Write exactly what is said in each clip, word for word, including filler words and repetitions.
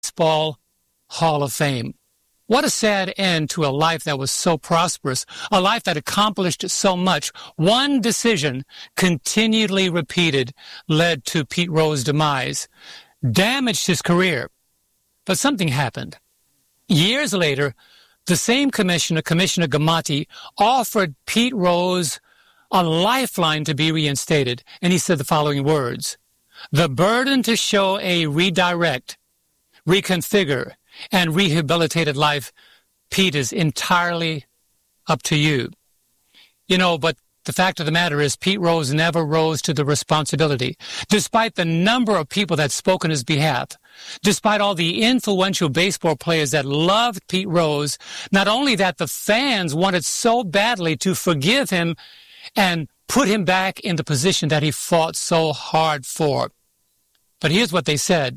Baseball Hall of Fame. What a sad end to a life that was so prosperous, a life that accomplished so much. One decision, continually repeated, led to Pete Rose's demise, damaged his career. But something happened. Years later, the same commissioner, Commissioner Gamatti, offered Pete Rose a lifeline to be reinstated, and he said the following words: "The burden to show a redirect, reconfigure, and rehabilitated life, Pete, is entirely up to you." You know, but the fact of the matter is Pete Rose never rose to the responsibility. Despite the number of people that spoke on his behalf, despite all the influential baseball players that loved Pete Rose, not only that, the fans wanted so badly to forgive him and put him back in the position that he fought so hard for. But here's what they said: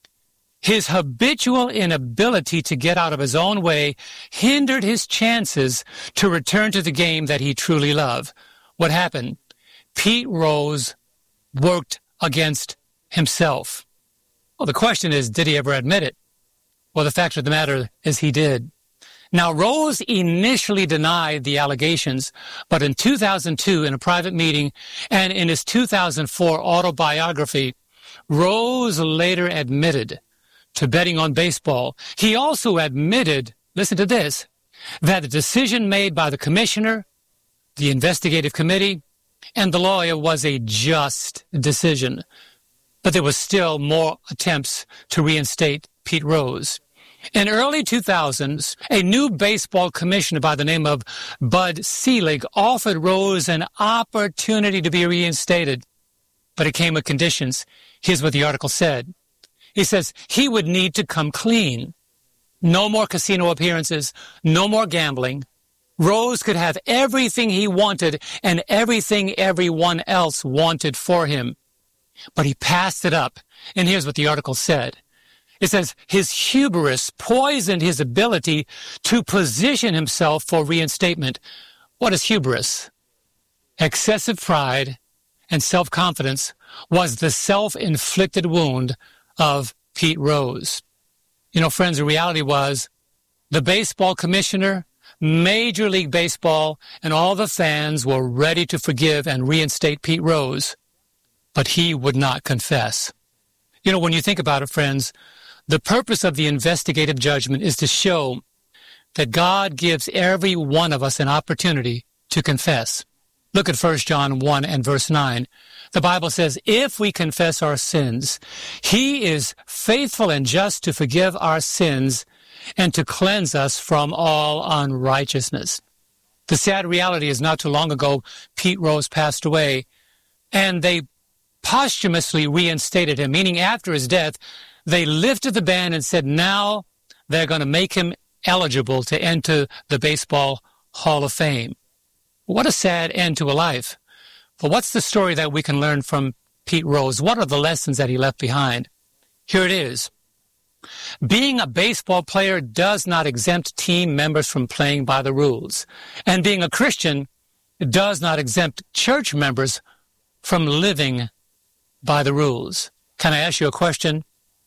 his habitual inability to get out of his own way hindered his chances to return to the game that he truly loved. What happened? Pete Rose worked against himself. Well, the question is, did he ever admit it? Well, the fact of the matter is he did. Now, Rose initially denied the allegations, but in two thousand two, in a private meeting, and in his two thousand four autobiography, Rose later admitted to betting on baseball. He also admitted, listen to this, that the decision made by the commissioner, the investigative committee, and the lawyer was a just decision. But there was still more attempts to reinstate Pete Rose. In early two thousands, a new baseball commissioner by the name of Bud Selig offered Rose an opportunity to be reinstated, but it came with conditions. Here's what the article said. He says he would need to come clean. No more casino appearances, no more gambling. Rose could have everything he wanted and everything everyone else wanted for him. But he passed it up. And here's what the article said. It says his hubris poisoned his ability to position himself for reinstatement. What is hubris? Excessive pride and self-confidence was the self-inflicted wound of Pete Rose. You know, friends, the reality was the baseball commissioner, Major League Baseball, and all the fans were ready to forgive and reinstate Pete Rose, but he would not confess. You know, when you think about it, friends, the purpose of the investigative judgment is to show that God gives every one of us an opportunity to confess. Look at First John one and verse nine. The Bible says, if we confess our sins, he is faithful and just to forgive our sins and to cleanse us from all unrighteousness. The sad reality is not too long ago, Pete Rose passed away, and they posthumously reinstated him, meaning after his death, they lifted the ban and said now they're going to make him eligible to enter the Baseball Hall of Fame. What a sad end to a life. But what's the story that we can learn from Pete Rose? What are the lessons that he left behind? Here it is. Being a baseball player does not exempt team members from playing by the rules. And being a Christian does not exempt church members from living by the rules. Can I ask you a question?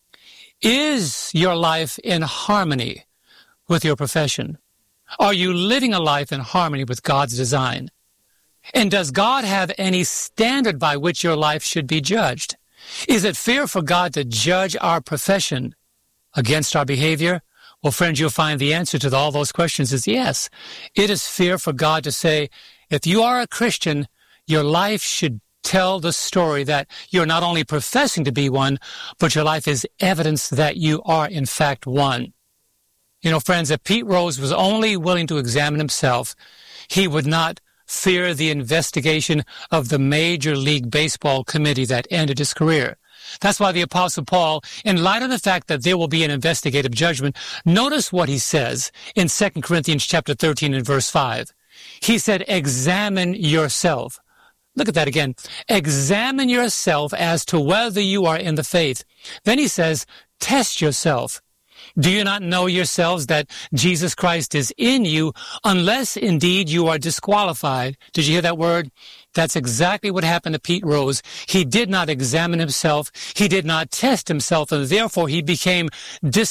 Is your life in harmony with your profession? Are you living a life in harmony with God's design? And does God have any standard by which your life should be judged? Is it fair for God to judge our profession against our behavior? Well, friends, you'll find the answer to all those questions is yes. It is fair for God to say, if you are a Christian, your life should tell the story that you're not only professing to be one, but your life is evidence that you are in fact one. You know, friends, if Pete Rose was only willing to examine himself, he would not fear the investigation of the Major League Baseball committee that ended his career. That's why the Apostle Paul, in light of the fact that there will be an investigative judgment, notice what he says in Second Corinthians chapter thirteen and verse five. He said, examine yourself. Look at that again. Examine yourself as to whether you are in the faith. Then he says, test yourself. Do you not know yourselves that Jesus Christ is in you, unless indeed you are disqualified? Did you hear that word? That's exactly what happened to Pete Rose. He did not examine himself. He did not test himself, and therefore he became dis